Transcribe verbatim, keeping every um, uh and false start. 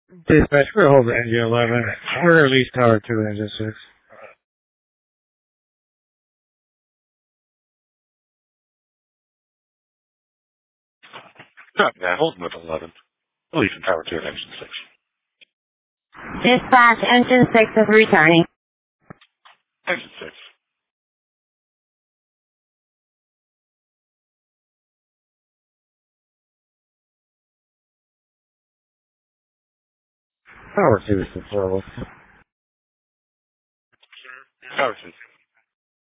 Dispatch, we're over engine eleven. We're release tower two, engine six. Copy that. Holding with eleven. Releasing tower two, engine six. Dispatch, engine six is returning. Engine six. Tower two is the forward. Tower two.